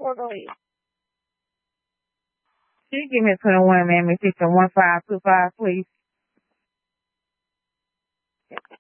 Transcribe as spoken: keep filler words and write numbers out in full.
Well, go ahead. Can you give me twenty-one, mammy, fifty, one five two five, please?